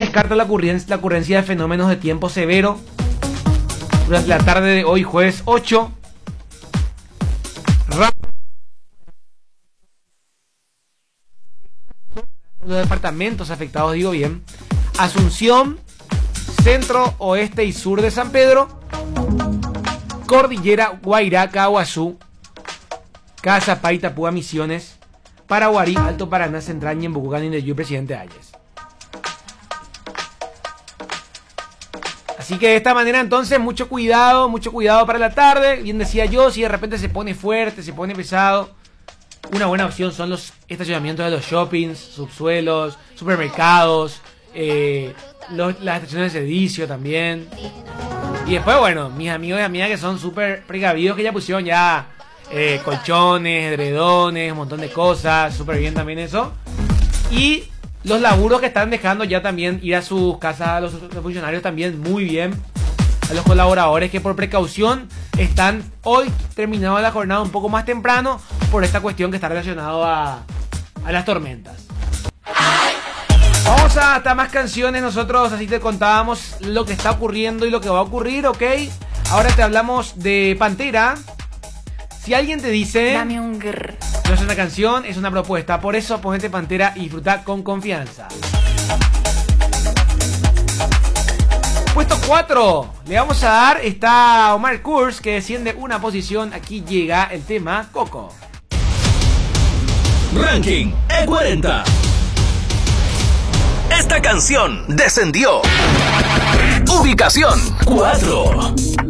descarta la ocurrencia de fenómenos de tiempo severo durante la tarde de hoy, jueves 8. Los departamentos afectados, digo bien: Asunción, centro, oeste y sur de San Pedro, Cordillera, Guairá, Caguazú, Casa, Paita, Púa, Misiones, Paraguarí, Alto Paraná, Central, Ñembucán, Indeyu, Presidente Hayes. Así que de esta manera entonces mucho cuidado para la tarde. Bien decía yo, si de repente se pone fuerte, se pone pesado, una buena opción son los estacionamientos de los shoppings, subsuelos, supermercados, las estaciones de servicio también. Y después, bueno, mis amigos y amigas que son súper precavidos, que ya pusieron ya colchones, edredones, un montón de cosas, súper bien también eso. Y los laburos que están dejando ya también ir a sus casas, a los funcionarios también muy bien. A los colaboradores que por precaución están hoy terminando la jornada un poco más temprano por esta cuestión que está relacionado a las tormentas. Vamos a hasta más canciones. Nosotros así te contábamos lo que está ocurriendo y lo que va a ocurrir, ¿ok? Ahora te hablamos de Pantera. Si alguien te dice... Dame un grrr. No es una canción, es una propuesta. Por eso ponete Pantera y disfruta con confianza. Puesto 4. Le vamos a dar, está Omar Kurz, que desciende una posición. Aquí llega el tema Coco. Ranking E40. Esta canción descendió. Ubicación 4.